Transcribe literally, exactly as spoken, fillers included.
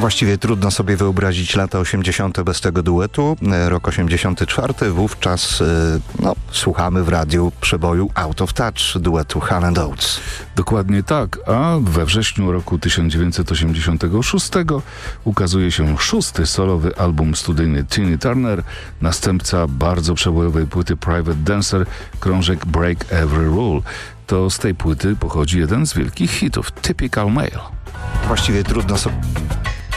Właściwie trudno sobie wyobrazić lata osiemdziesiąte bez tego duetu. Rok osiemdziesiąty czwarty, wówczas no, słuchamy w radiu przeboju Out of Touch duetu Hall and Oates. Dokładnie tak, a we wrześniu roku tysiąc dziewięćset osiemdziesiątego szóstego ukazuje się szósty solowy album studyjny Tina Turner, następca bardzo przebojowej płyty Private Dancer, krążek Break Every Rule. To z tej płyty pochodzi jeden z wielkich hitów, Typical Male. Właściwie trudno sobie...